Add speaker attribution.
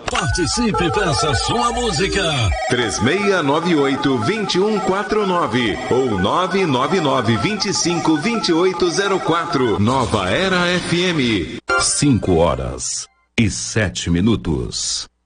Speaker 1: Participe, peça sua música.
Speaker 2: 3698-2149 ou 999-252804. Nova Era FM.
Speaker 1: 5 horas e 7 minutos.